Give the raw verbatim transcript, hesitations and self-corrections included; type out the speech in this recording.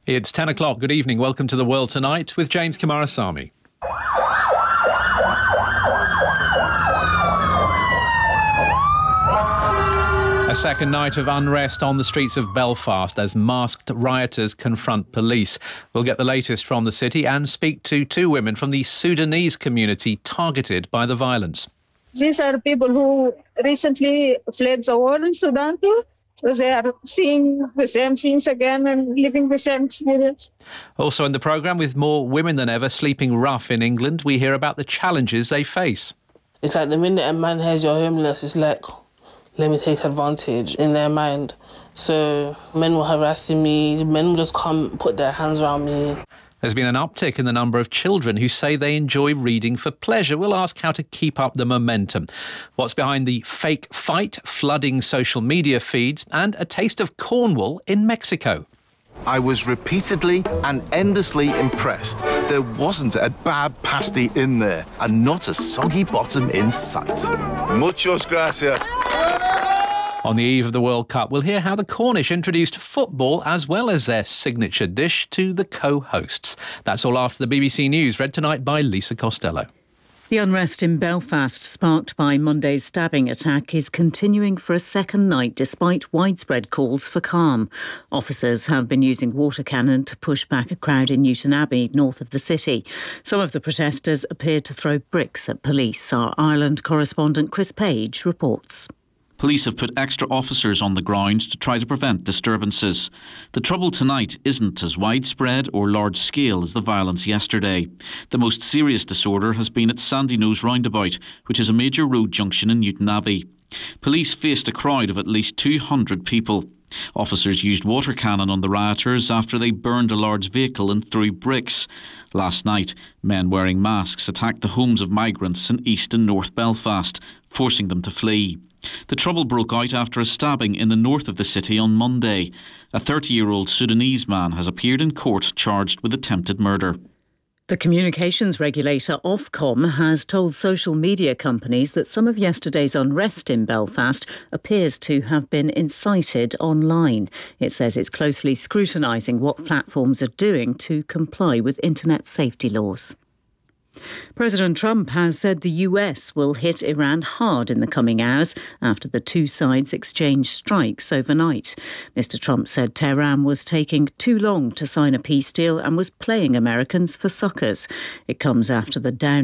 It's ten o'clock. Good evening. Welcome to The World Tonight with James Kumarasamy. A second night of unrest on the streets of Belfast as masked rioters confront police. We'll get the latest from the city and speak to two women from the Sudanese community targeted by the violence. These are people who recently fled the war in Sudan too. So they are seeing the same things again and living the same experience. Also in the programme, with more women than ever sleeping rough in England, we hear about the challenges they face. It's like the minute a man hears you're homeless, it's like, let me take advantage in their mind. So men were harassing me, men would just come put their hands around me. There's been an uptick in the number of children who say they enjoy reading for pleasure. We'll ask how to keep up the momentum. What's behind the fake fight, flooding social media feeds, and a taste of Cornwall in Mexico. I was repeatedly and endlessly impressed. There wasn't a bad pasty in there, and not a soggy bottom in sight. Muchos gracias. On the eve of the World Cup, we'll hear how the Cornish introduced football as well as their signature dish to the co-hosts. That's all after the B B C News, read tonight by Lisa Costello. The unrest in Belfast, sparked by Monday's stabbing attack, is continuing for a second night despite widespread calls for calm. Officers have been using water cannon to push back a crowd in Newtonabbey, north of the city. Some of the protesters appeared to throw bricks at police. Our Ireland correspondent Chris Page reports. Police have put extra officers on the ground to try to prevent disturbances. The trouble tonight isn't as widespread or large scale as the violence yesterday. The most serious disorder has been at Sandyknowes Roundabout, which is a major road junction in Newtonabbey. Police faced a crowd of at least two hundred people. Officers used water cannon on the rioters after they burned a large vehicle and threw bricks. Last night, men wearing masks attacked the homes of migrants in East and North Belfast, forcing them to flee. The trouble broke out after a stabbing in the north of the city on Monday. A thirty-year-old Sudanese man has appeared in court charged with attempted murder. The communications regulator Ofcom has told social media companies that some of yesterday's unrest in Belfast appears to have been incited online. It says it's closely scrutinising what platforms are doing to comply with internet safety laws. President Trump has said the U S will hit Iran hard in the coming hours after the two sides exchanged strikes overnight. Mister Trump said Tehran was taking too long to sign a peace deal and was playing Americans for suckers. It comes after the down